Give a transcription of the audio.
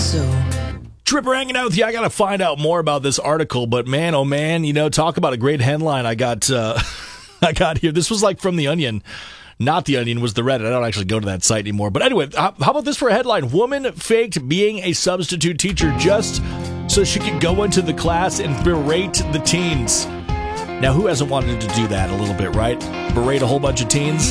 Tripper hanging out with you. I got to find out more about this article, but man, oh man, talk about a great headline I got I got here. This was like from The Onion. Not The Onion, was the Reddit. I don't actually go to that site anymore. But anyway, how about this for a headline? Woman faked being a substitute teacher just so she could go into the class and berate the teens. Now, who hasn't wanted to do that a little bit, right? Berate a whole bunch of teens?